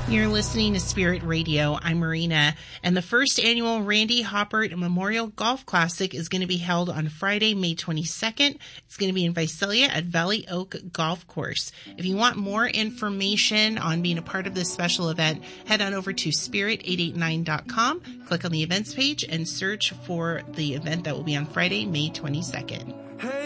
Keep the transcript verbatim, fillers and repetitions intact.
You're listening to Spirit Radio. I'm Marina, and the first annual Randy Hoppert Memorial Golf Classic is going to be held on Friday, May twenty-second. It's going to be in Visalia at Valley Oak Golf Course. If you want more information on being a part of this special event, head on over to spirit eight eight nine dot com, click on the events page, and search for the event that will be on Friday, May twenty-second. Hey.